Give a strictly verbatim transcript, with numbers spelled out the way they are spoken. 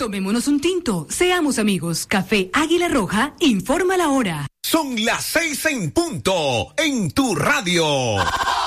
Tomémonos un tinto, seamos amigos. Café Águila Roja, informa la hora. Son las seis en punto, en tu radio.